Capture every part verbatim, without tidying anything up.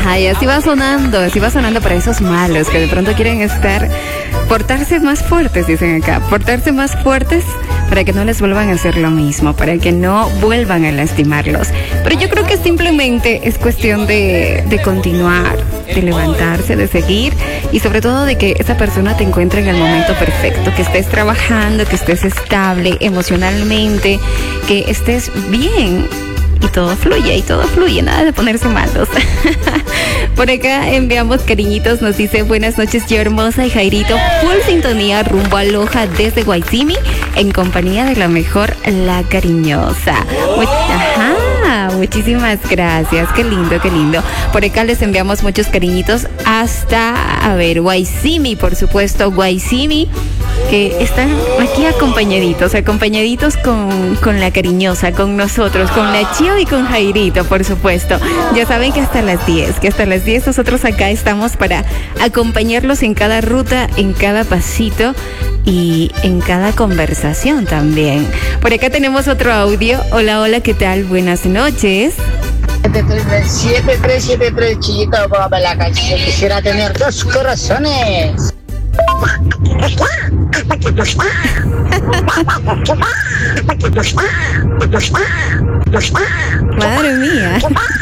Ajá, y así va sonando, así va sonando para esos malos que de pronto quieren estar, portarse más fuertes, dicen acá, portarse más fuertes para que no les vuelvan a hacer lo mismo, para que no vuelvan a lastimarlos. Pero yo creo que simplemente es cuestión de, de continuar, de levantarse, de seguir y sobre todo de que esa persona te encuentre en el momento perfecto, que estés trabajando, que estés estable emocionalmente, que estés bien. Y todo fluye, y todo fluye, nada de ponerse malos. Por acá enviamos cariñitos, nos dice buenas noches, yo hermosa y Jairito, full sintonía rumbo a Loja desde Guayzimi, en compañía de la mejor, la cariñosa. Much- Ajá, muchísimas gracias, qué lindo, qué lindo. Por acá les enviamos muchos cariñitos hasta, a ver, Guayzimi, por supuesto, Guayzimi, que están aquí acompañaditos, acompañaditos con, con la cariñosa, con nosotros, con la Chio y con Jairito, por supuesto. Ya saben que hasta las diez, que hasta las diez nosotros acá estamos para acompañarlos en cada ruta, en cada pasito y en cada conversación también. Por acá tenemos otro audio. Hola, hola, ¿qué tal? Buenas noches. siete tres siete tres, chiquito, para la canción. Quisiera tener dos corazones. Madre mía.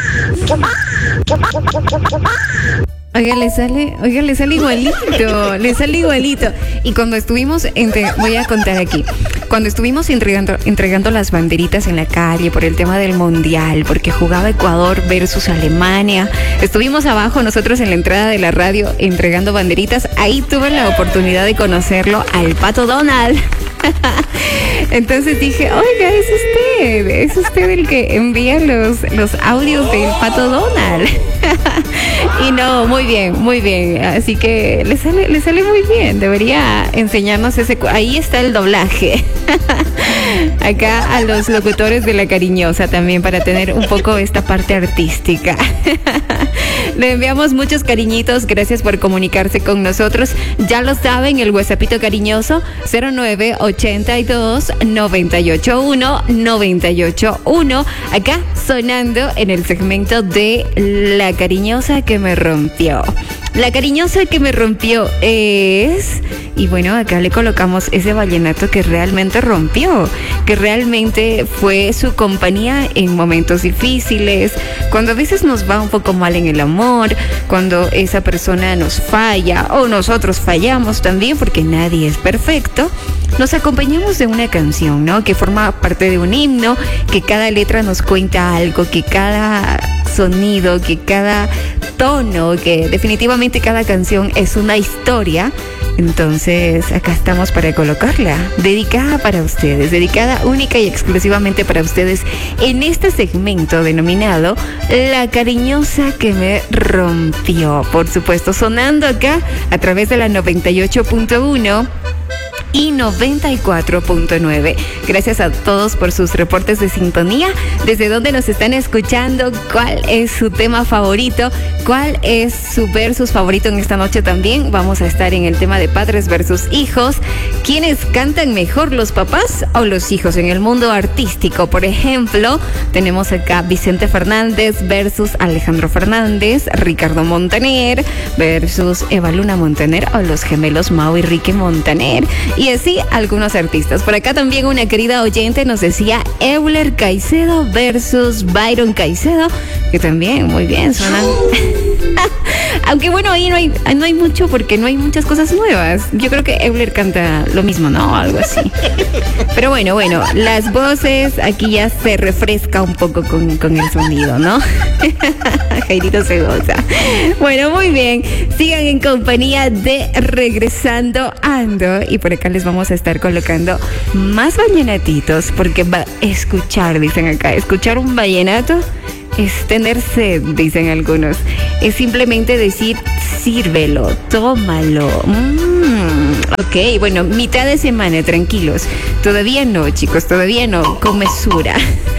Oiga, le sale, oiga, le sale igualito, le sale igualito. Y cuando estuvimos, entre, voy a contar aquí, cuando estuvimos entregando, entregando las banderitas en la calle por el tema del mundial, porque jugaba Ecuador versus Alemania, estuvimos abajo nosotros en la entrada de la radio entregando banderitas, ahí tuve la oportunidad de conocerlo al Pato Donald. Entonces dije, oiga, es usted, es usted el que envía los, los audios del Pato Donald. Y no, muy bien, muy bien. Así que le sale, le sale muy bien. Debería enseñarnos ese. Ahí está el doblaje. Acá a los locutores de la cariñosa también para tener un poco esta parte artística. Le enviamos muchos cariñitos. Gracias por comunicarse con nosotros. Ya lo saben, el WhatsAppito cariñoso cero nueve ochenta y dos noventa y ocho uno noventa y ocho uno. Acá sonando en el segmento de La Cariñosa que me rompió. La cariñosa que me rompió es... Y bueno, acá le colocamos ese vallenato que realmente rompió, que realmente fue su compañía en momentos difíciles, cuando a veces nos va un poco mal en el amor, cuando esa persona nos falla o nosotros fallamos también, porque nadie es perfecto. Nos acompañamos de una canción, ¿no? Que forma parte de un himno, que cada letra nos cuenta algo, que cada sonido, que cada tono, que definitivamente cada canción es una historia. Entonces acá estamos para colocarla, dedicada para ustedes, dedicada única y exclusivamente para ustedes en este segmento denominado La Cariñosa que me rompió. Por supuesto, sonando acá a través de la noventa y ocho punto uno y noventa y cuatro punto nueve. Gracias a todos por sus reportes de sintonía, desde dónde nos están escuchando, cuál es su tema favorito, cuál es su versus favorito en esta noche también. Vamos a estar en el tema de padres versus hijos. ¿Quiénes cantan mejor, los papás o los hijos en el mundo artístico? Por ejemplo, tenemos acá Vicente Fernández versus Alejandro Fernández, Ricardo Montaner versus Eva Luna Montaner o los gemelos Mau y Ricky Montaner. Y así algunos artistas. Por acá también una querida oyente nos decía Euler Caicedo versus Byron Caicedo, que también muy bien suenan. Aunque bueno, ahí no hay, no hay mucho porque no hay muchas cosas nuevas. Yo creo que Euler canta lo mismo, ¿no? Algo así. Pero bueno, bueno, las voces aquí ya se refresca un poco con, con el sonido, ¿no? Jairito se goza. Bueno, muy bien. Sigan en compañía de Regresando Ando. Y por acá les vamos a estar colocando más vallenatitos, porque va a escuchar, dicen acá, escuchar un vallenato es tener sed, dicen algunos. Es simplemente decir, sírvelo, tómalo. Mm, ok, bueno, mitad de semana, tranquilos. Todavía no, chicos, todavía no, con mesura.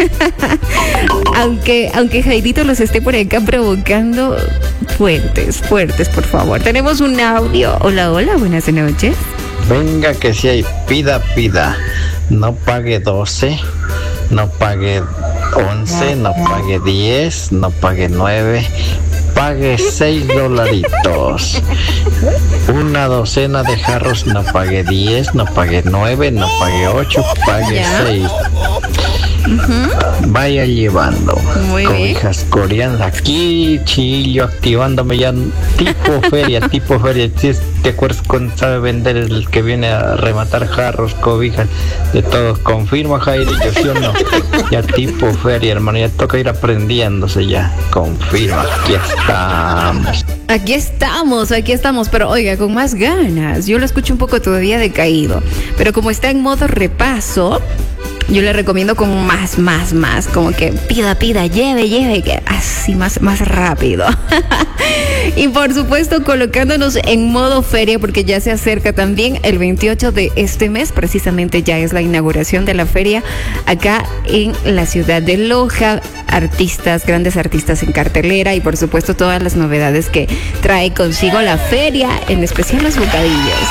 aunque, aunque Jairito los esté por acá provocando fuertes, fuertes, por favor. Tenemos un audio. Hola, hola, buenas noches. Venga que si hay, pida, pida. No pague doce, no pague once, no pague diez, no pague nueve, pague seis dolaritos. Una docena de jarros, no pague diez, no pague nueve, no pague ocho, pague Ya. seis. Ujú. Vaya llevando Muy bien. cobijas coreanas. Aquí Chillo activándome ya tipo feria, tipo feria. ¿Sí ¿Te acuerdas cuando sabe vender el que viene a rematar jarros, cobijas, de todo? Confirma, Jairillo, ¿sí o no? Ya tipo feria, hermano, ya toca ir aprendiéndose ya. Confirma, aquí estamos. Aquí estamos, aquí estamos, pero oiga, con más ganas. Yo lo escucho un poco todavía decaído, pero como está en modo repaso, yo le recomiendo con más, más, más, como que pida, pida, lleve, lleve, que así más, más rápido. Y por supuesto colocándonos en modo feria, porque ya se acerca también el veintiocho de este mes, precisamente ya es la inauguración de la feria acá en la ciudad de Loja. Artistas, grandes artistas en cartelera y por supuesto todas las novedades que trae consigo la feria, en especial los bocadillos.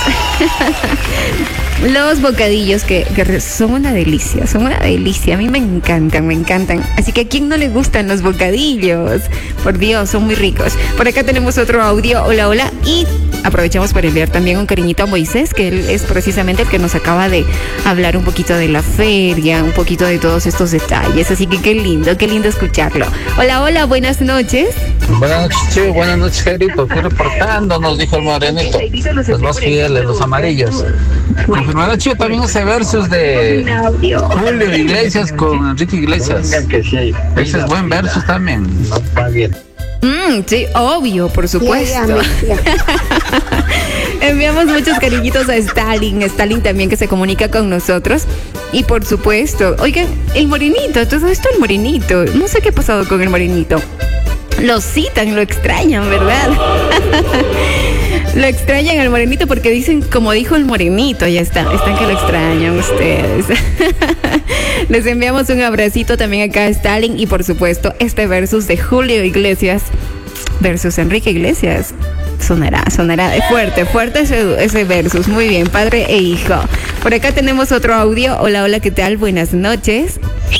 Los bocadillos que, que son una delicia, son una delicia, a mí me encantan, me encantan. Así que a quién no le gustan los bocadillos, por Dios, son muy ricos. Por acá tenemos otro audio, hola, hola, y aprovechamos para enviar también un cariñito a Moisés, que él es precisamente el que nos acaba de hablar un poquito de la feria, un poquito de todos estos detalles, así que qué lindo, qué lindo escucharlo. Hola, hola, buenas noches. Buenas noches, Chivo. Buenas noches, Jairito. Estoy reportando, nos dijo el morenito. Los más fieles, los amarillos. Confirmado, Chivo, también ese versus de Julio Iglesias con Enrique Iglesias. Ese es buen versus también. No pague. Mm, sí, obvio, por supuesto. Enviamos muchos cariñitos a Stalin, Stalin también que se comunica con nosotros. Y por supuesto, oigan, el morenito, todo esto el morenito, no sé qué ha pasado con el morenito. Lo citan, lo extrañan, ¿verdad? Lo extrañan al morenito porque dicen, como dijo el morenito, ya está, están que lo extrañan ustedes. Les enviamos un abracito también acá a Stalin y por supuesto este versus de Julio Iglesias versus Enrique Iglesias. Sonará, sonará fuerte, fuerte ese, ese versus. Muy bien, padre e hijo. Por acá tenemos otro audio. Hola, hola, ¿qué tal? Buenas noches.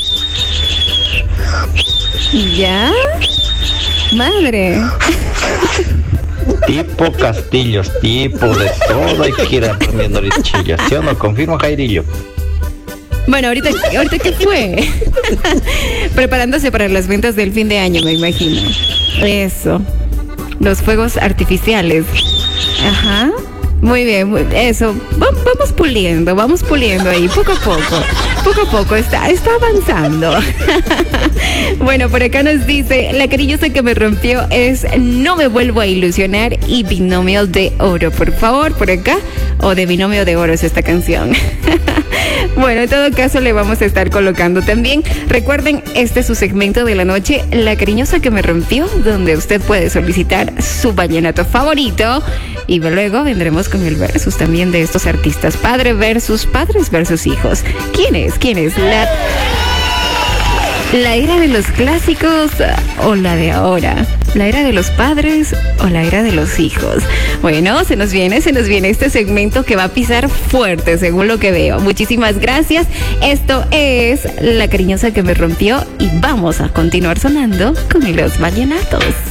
¿Ya? Madre. Tipo castillos, tipo de todo, hay que ir aprendiendo el chillo. ¿Sí o no? Confirma, Jairillo. Bueno, ahorita, ahorita ¿qué fue? Preparándose para las ventas del fin de año, me imagino. Eso. Los fuegos artificiales. Ajá. Muy bien, muy, eso. Va, vamos puliendo, vamos puliendo ahí, poco a poco. Poco a poco, está, está avanzando. Bueno, por acá nos dice, la cariñosa que me rompió es No me vuelvo a ilusionar y Binomio de Oro. Por favor, por acá. O de Binomio de Oro es esta canción. Bueno, en todo caso le vamos a estar colocando también. Recuerden, este es su segmento de la noche, La cariñosa que me rompió, donde usted puede solicitar su vallenato favorito. Y luego vendremos con el versus también de estos artistas. Padre versus padres versus hijos. ¿Quién es? ¿Quién es? La, la era de los clásicos o la de ahora. La era de los padres o la era de los hijos. Bueno, se nos viene, se nos viene este segmento que va a pisar fuerte, según lo que veo. Muchísimas gracias. Esto es La cariñosa que me rompió y vamos a continuar sonando con los vallenatos.